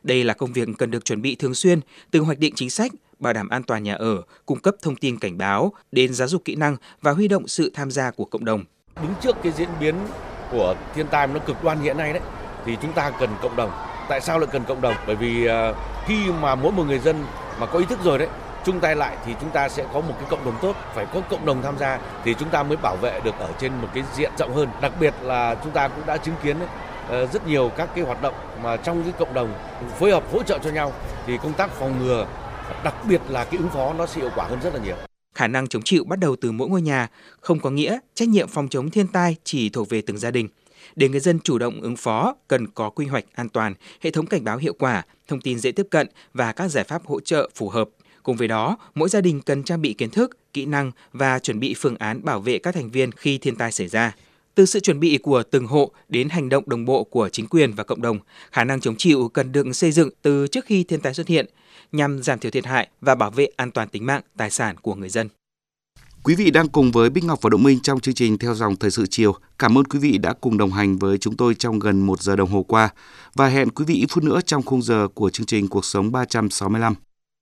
Đây là công việc cần được chuẩn bị thường xuyên, từ hoạch định chính sách, bảo đảm an toàn nhà ở, cung cấp thông tin cảnh báo, đến giáo dục kỹ năng và huy động sự tham gia của cộng đồng. Đứng trước cái diễn biến của thiên tai nó cực đoan hiện nay đấy, thì chúng ta cần cộng đồng. Tại sao lại cần cộng đồng? Bởi vì khi mà mỗi một người dân mà có ý thức rồi đấy, chung tay lại thì chúng ta sẽ có một cái cộng đồng tốt, phải có cộng đồng tham gia thì chúng ta mới bảo vệ được ở trên một cái diện rộng hơn. Đặc biệt là chúng ta cũng đã chứng kiến rất nhiều các cái hoạt động mà trong cái cộng đồng phối hợp hỗ trợ cho nhau thì công tác phòng ngừa, đặc biệt là cái ứng phó nó sẽ hiệu quả hơn rất là nhiều. Khả năng chống chịu bắt đầu từ mỗi ngôi nhà, không có nghĩa trách nhiệm phòng chống thiên tai chỉ thuộc về từng gia đình. Để người dân chủ động ứng phó, cần có quy hoạch an toàn, hệ thống cảnh báo hiệu quả, thông tin dễ tiếp cận và các giải pháp hỗ trợ phù hợp. Cùng với đó, mỗi gia đình cần trang bị kiến thức, kỹ năng và chuẩn bị phương án bảo vệ các thành viên khi thiên tai xảy ra. Từ sự chuẩn bị của từng hộ đến hành động đồng bộ của chính quyền và cộng đồng, khả năng chống chịu cần được xây dựng từ trước khi thiên tai xuất hiện, nhằm giảm thiểu thiệt hại và bảo vệ an toàn tính mạng, tài sản của người dân. Quý vị đang cùng với Bích Ngọc và Động Minh trong chương trình Theo dòng thời sự chiều. Cảm ơn quý vị đã cùng đồng hành với chúng tôi trong gần 1 giờ đồng hồ qua và hẹn quý vị ít phút nữa trong khung giờ của chương trình Cuộc sống 365.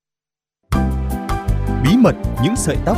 Bí mật những sợi tóc.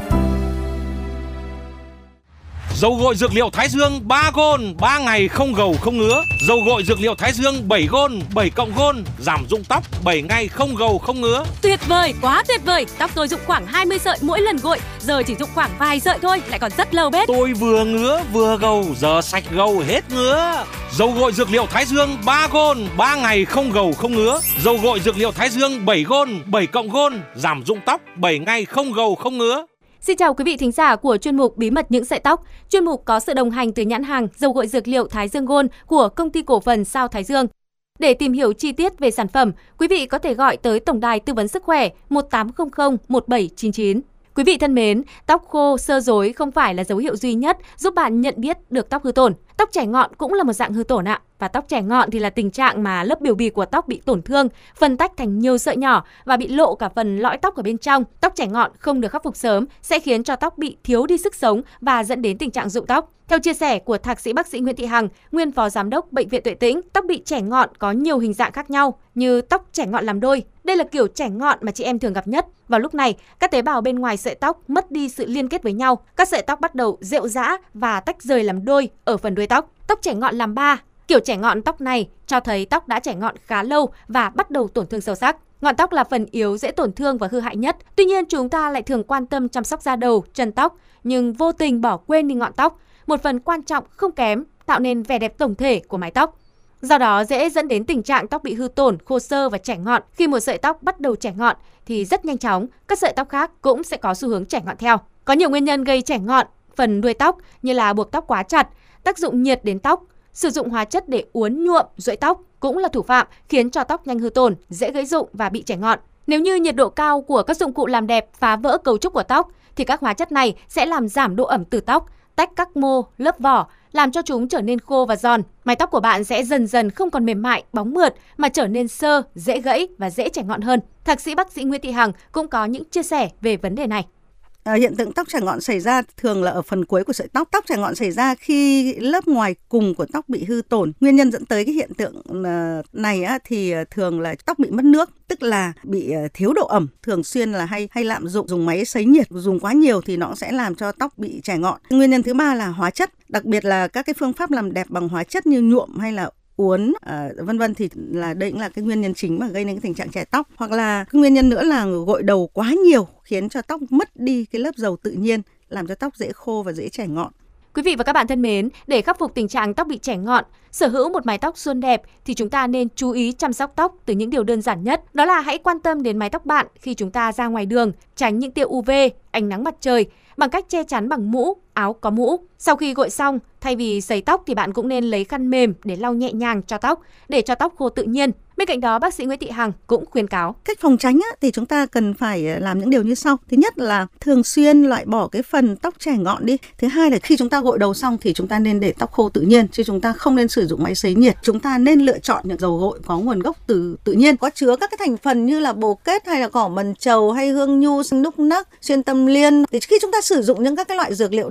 Dầu gội dược liệu Thái Dương 3 gôn, 3 ngày không gầu không ngứa. Dầu gội dược liệu Thái Dương 7 gôn, 7 cộng gôn, giảm rụng tóc 7 ngày không gầu không ngứa. Tuyệt vời, quá tuyệt vời. Tóc tôi rụng khoảng 20 sợi mỗi lần gội, giờ chỉ rụng khoảng vài sợi thôi, lại còn rất lâu bết. Tôi vừa ngứa vừa gầu, giờ sạch gầu hết ngứa. Dầu gội dược liệu Thái Dương 3 gôn, 3 ngày không gầu không ngứa. Dầu gội dược liệu Thái Dương 7 gôn, 7 cộng gôn, giảm rụng tóc 7 ngày không gầu không ngứa. Xin chào quý vị thính giả của chuyên mục Bí mật những sợi tóc. Chuyên mục có sự đồng hành từ nhãn hàng dầu gội dược liệu Thái Dương Gold của công ty cổ phần Sao Thái Dương. Để tìm hiểu chi tiết về sản phẩm, quý vị có thể gọi tới tổng đài tư vấn sức khỏe 1800 1799. Quý vị thân mến, tóc khô, xơ rối không phải là dấu hiệu duy nhất giúp bạn nhận biết được tóc hư tổn. Tóc chẻ ngọn cũng là một dạng hư tổn ạ. Và tóc chẻ ngọn thì là tình trạng mà lớp biểu bì của tóc bị tổn thương, phân tách thành nhiều sợi nhỏ và bị lộ cả phần lõi tóc ở bên trong. Tóc chẻ ngọn không được khắc phục sớm sẽ khiến cho tóc bị thiếu đi sức sống và dẫn đến tình trạng rụng tóc. Theo chia sẻ của thạc sĩ bác sĩ Nguyễn Thị Hằng, nguyên phó giám đốc Bệnh viện Tuệ Tĩnh, tóc bị chẻ ngọn có nhiều hình dạng khác nhau như tóc chẻ ngọn làm đôi. Đây là kiểu chẻ ngọn mà chị em thường gặp nhất. Vào lúc này, các tế bào bên ngoài sợi tóc mất đi sự liên kết với nhau. Các sợi tóc bắt đầu rệu rã và tách rời làm đôi ở phần đuôi tóc. Tóc chẻ ngọn làm ba. Kiểu chẻ ngọn tóc này cho thấy tóc đã chẻ ngọn khá lâu và bắt đầu tổn thương sâu sắc. Ngọn tóc là phần yếu dễ tổn thương và hư hại nhất. Tuy nhiên chúng ta lại thường quan tâm chăm sóc da đầu, chân tóc nhưng vô tình bỏ quên đi ngọn tóc, một phần quan trọng không kém tạo nên vẻ đẹp tổng thể của mái tóc. Do đó dễ dẫn đến tình trạng tóc bị hư tổn, khô xơ và chẻ ngọn. Khi một sợi tóc bắt đầu chẻ ngọn thì rất nhanh chóng các sợi tóc khác cũng sẽ có xu hướng chẻ ngọn theo. Có nhiều nguyên nhân gây chẻ ngọn phần đuôi tóc như là buộc tóc quá chặt, tác dụng nhiệt đến tóc, sử dụng hóa chất để uốn nhuộm, duỗi tóc cũng là thủ phạm khiến cho tóc nhanh hư tổn, dễ gãy rụng và bị chẻ ngọn. Nếu như nhiệt độ cao của các dụng cụ làm đẹp phá vỡ cấu trúc của tóc thì các hóa chất này sẽ làm giảm độ ẩm từ tóc, tách các mô, lớp vỏ, làm cho chúng trở nên khô và giòn. Mái tóc của bạn sẽ dần dần không còn mềm mại, bóng mượt mà trở nên xơ, dễ gãy và dễ chẻ ngọn hơn. Thạc sĩ bác sĩ Nguyễn Thị Hằng cũng có những chia sẻ về vấn đề này. Hiện tượng tóc chẻ ngọn xảy ra thường là ở phần cuối của sợi tóc. Tóc chẻ ngọn xảy ra khi lớp ngoài cùng của tóc bị hư tổn. Nguyên nhân dẫn tới cái hiện tượng này thì thường là tóc bị mất nước, tức là bị thiếu độ ẩm. Thường xuyên là hay lạm dụng dùng máy sấy nhiệt, dùng quá nhiều thì nó sẽ làm cho tóc bị chẻ ngọn. Nguyên nhân thứ ba là hóa chất, đặc biệt là các cái phương pháp làm đẹp bằng hóa chất như nhuộm hay là uốn vân vân thì đây cũng là cái nguyên nhân chính mà gây nên cái tình trạng chẻ tóc. Hoặc là cái nguyên nhân nữa là gội đầu quá nhiều khiến cho tóc mất đi cái lớp dầu tự nhiên, làm cho tóc dễ khô và dễ chẻ ngọn. Quý vị và các bạn thân mến, để khắc phục tình trạng tóc bị chẻ ngọn, sở hữu một mái tóc suôn đẹp thì chúng ta nên chú ý chăm sóc tóc từ những điều đơn giản nhất. Đó là hãy quan tâm đến mái tóc bạn khi chúng ta ra ngoài đường, tránh những tia UV, ánh nắng mặt trời bằng cách che chắn bằng mũ, áo có mũ. Sau khi gội xong, thay vì sấy tóc thì bạn cũng nên lấy khăn mềm để lau nhẹ nhàng cho tóc, để cho tóc khô tự nhiên. Bên cạnh đó, bác sĩ Nguyễn Thị Hằng cũng khuyến cáo. Cách phòng tránh thì chúng ta cần phải làm những điều như sau. Thứ nhất là thường xuyên loại bỏ cái phần tóc chẻ ngọn đi. Thứ hai là khi chúng ta gội đầu xong thì chúng ta nên để tóc khô tự nhiên, chứ chúng ta không nên sử dụng máy sấy nhiệt. Chúng ta nên lựa chọn những dầu gội có nguồn gốc từ tự nhiên, có chứa các cái thành phần như là bồ kết hay là cỏ mần trầu hay hương nhu, núc nắc, xuyên tâm liên. Thì khi chúng ta sử dụng những các cái loại dược liệu đó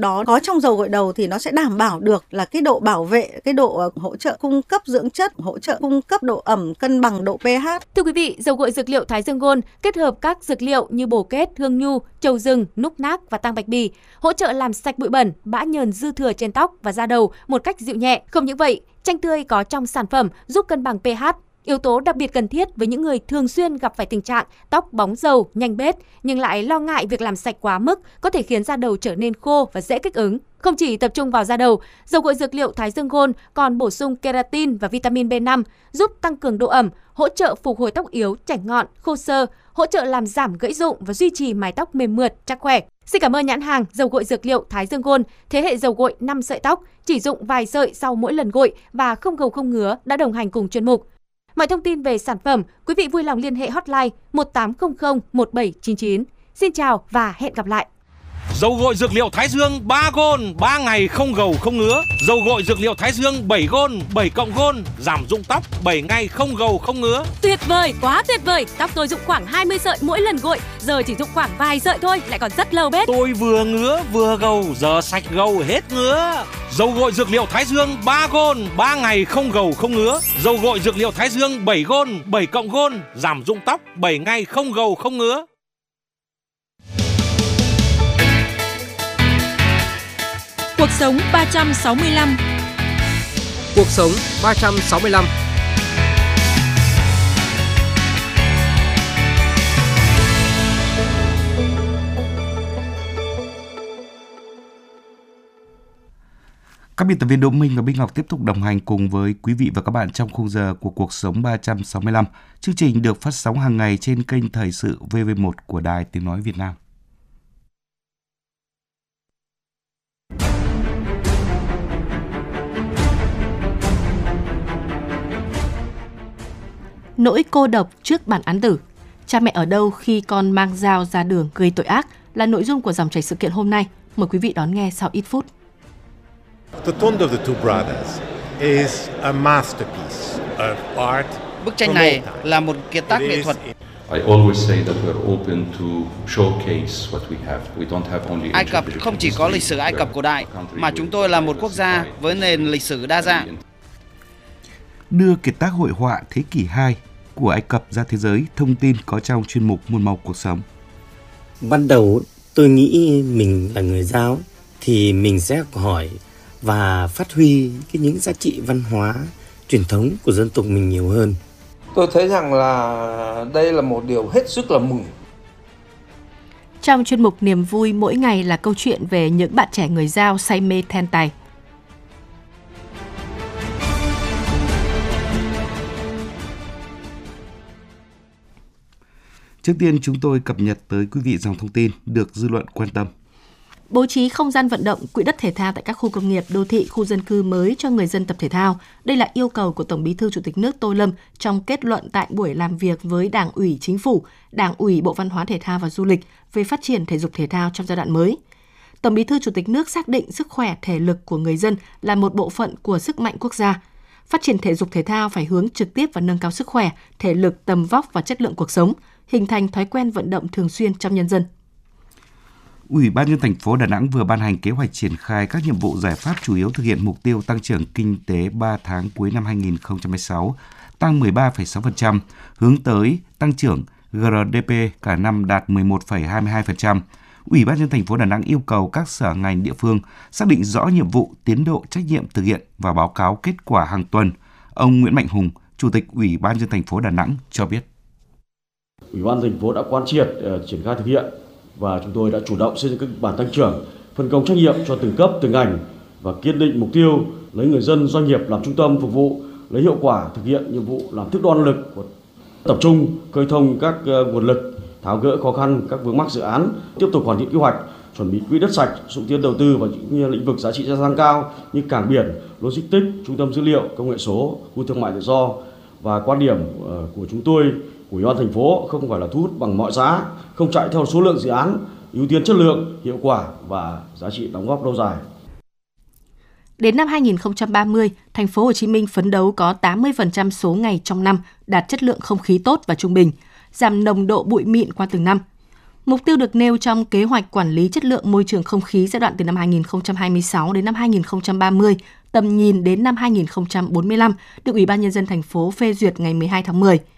đó có trong dầu gội đầu thì nó sẽ đảm bảo được là cái độ bảo vệ, cái độ hỗ trợ cung cấp dưỡng chất, hỗ trợ cung cấp độ ẩm, cân bằng độ pH. Thưa quý vị, dầu gội dược liệu Thái Dương Gold kết hợp các dược liệu như bồ kết, hương nhu, trầu rừng, núc nác và tang bạch bì, hỗ trợ làm sạch bụi bẩn, bã nhờn dư thừa trên tóc và da đầu một cách dịu nhẹ. Không những vậy, chanh tươi có trong sản phẩm giúp cân bằng pH, yếu tố đặc biệt cần thiết với những người thường xuyên gặp phải tình trạng tóc bóng dầu, nhanh bết nhưng lại lo ngại việc làm sạch quá mức có thể khiến da đầu trở nên khô và dễ kích ứng. Không chỉ tập trung vào da đầu, dầu gội dược liệu Thái Dương Gold còn bổ sung keratin và vitamin B5, giúp tăng cường độ ẩm, hỗ trợ phục hồi tóc yếu, chảy ngọn, khô xơ, hỗ trợ làm giảm gãy rụng và duy trì mái tóc mềm mượt, chắc khỏe. Xin cảm ơn nhãn hàng dầu gội dược liệu Thái Dương Gold, thế hệ dầu gội 5 sợi tóc, chỉ dụng vài sợi sau mỗi lần gội và không gầu không ngứa đã đồng hành cùng chuyên mục. Mọi thông tin về sản phẩm, quý vị vui lòng liên hệ hotline 1800 1799. Xin chào và hẹn gặp lại. Dầu gội dược liệu Thái Dương 3 Gold, 3 ngày không gầu không ngứa. Dầu gội dược liệu Thái Dương 7 Gold, 7 cộng Gold, giảm rụng tóc, 7 ngày không gầu không ngứa. Tuyệt vời, quá tuyệt vời. Tóc tôi dụng khoảng 20 sợi mỗi lần gội, giờ chỉ dụng khoảng vài sợi thôi, lại còn rất lâu bết. Tôi vừa ngứa vừa gầu, giờ sạch gầu hết ngứa. Dầu gội dược liệu Thái Dương 3 Gold, 3 ngày không gầu không ngứa. Dầu gội dược liệu Thái Dương 7 Gold, 7 cộng Gold, giảm rụng tóc, 7 ngày không gầu không ngứa. Cuộc sống 365. Cuộc sống 365. Các biên tập viên Đỗ Minh và Bích Ngọc tiếp tục đồng hành cùng với quý vị và các bạn trong khung giờ của Cuộc sống 365. Chương trình được phát sóng hàng ngày trên kênh Thời sự VV1 của Đài Tiếng Nói Việt Nam. Nỗi cô độc trước bản án tử. Cha mẹ ở đâu khi con mang dao ra đường gây tội ác là nội dung của dòng chảy sự kiện hôm nay. Mời quý vị đón nghe sau ít phút. The Tomb of the Two Brothers is a masterpiece of art. Bức tranh này là một kiệt tác nghệ thuật. Ai Cập không chỉ có lịch sử Ai Cập cổ đại, mà chúng tôi là một quốc gia với nền lịch sử đa dạng. Đưa kiệt tác hội họa thế kỷ 2 của Ai Cập ra thế giới, thông tin có trong chuyên mục Muôn màu cuộc sống. Ban đầu tôi nghĩ mình là người Dao thì mình sẽ học hỏi và phát huy những giá trị văn hóa, truyền thống của dân tộc mình nhiều hơn. Tôi thấy rằng là đây là một điều hết sức là mừng. Trong chuyên mục Niềm vui mỗi ngày là câu chuyện về những bạn trẻ người Dao say mê then tài. Trước tiên chúng tôi cập nhật tới quý vị dòng thông tin được dư luận quan tâm. Bố trí không gian vận động, quỹ đất thể thao tại các khu công nghiệp, đô thị, khu dân cư mới cho người dân tập thể thao. Đây là yêu cầu của Tổng Bí thư Chủ tịch nước Tô Lâm trong kết luận tại buổi làm việc với Đảng ủy Chính phủ, Đảng ủy Bộ Văn hóa Thể thao và Du lịch về phát triển thể dục thể thao trong giai đoạn mới. Tổng Bí thư Chủ tịch nước xác định sức khỏe thể lực của người dân là một bộ phận của sức mạnh quốc gia. Phát triển thể dục thể thao phải hướng trực tiếp vào nâng cao sức khỏe, thể lực, tầm vóc và chất lượng cuộc sống, hình thành thói quen vận động thường xuyên trong nhân dân. Ủy ban nhân dân thành phố Đà Nẵng vừa ban hành kế hoạch triển khai các nhiệm vụ giải pháp chủ yếu thực hiện mục tiêu tăng trưởng kinh tế 3 tháng cuối năm 2016, tăng 13,6%, hướng tới tăng trưởng GDP cả năm đạt 11,22%. Ủy ban nhân dân thành phố Đà Nẵng yêu cầu các sở ngành địa phương xác định rõ nhiệm vụ, tiến độ, trách nhiệm thực hiện và báo cáo kết quả hàng tuần. Ông Nguyễn Mạnh Hùng, Chủ tịch Ủy ban nhân dân thành phố Đà Nẵng cho biết. Ủy ban thành phố đã quán triệt triển khai thực hiện và chúng tôi đã chủ động xây dựng các kịch bản tăng trưởng, phân công trách nhiệm cho từng cấp, từng ngành và kiên định mục tiêu lấy người dân, doanh nghiệp làm trung tâm phục vụ, lấy hiệu quả thực hiện nhiệm vụ làm thước đo năng lực, tập trung khơi thông các nguồn lực, tháo gỡ khó khăn các vướng mắc dự án, tiếp tục hoàn thiện kế hoạch, chuẩn bị quỹ đất sạch, xúc tiến đầu tư vào những lĩnh vực giá trị gia tăng cao như cảng biển, logistics, trung tâm dữ liệu, công nghệ số, khu thương mại tự do. Và quan điểm của chúng tôi, của Ủy ban thành phố không phải là thu hút bằng mọi giá, không chạy theo số lượng dự án, ưu tiên chất lượng, hiệu quả và giá trị đóng góp lâu dài. Đến năm 2030, thành phố Hồ Chí Minh phấn đấu có 80% số ngày trong năm đạt chất lượng không khí tốt và trung bình, giảm nồng độ bụi mịn qua từng năm. Mục tiêu được nêu trong kế hoạch quản lý chất lượng môi trường không khí giai đoạn từ năm 2026 đến năm 2030, tầm nhìn đến năm 2045 được Ủy ban Nhân dân thành phố phê duyệt ngày 12 tháng 10.